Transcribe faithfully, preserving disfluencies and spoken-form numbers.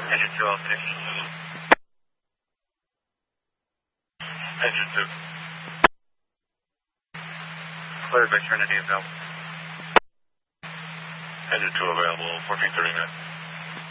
Engine two oh six. Engine two. Cleared by Trinity available. Engine two available, fourteen thirty-nine.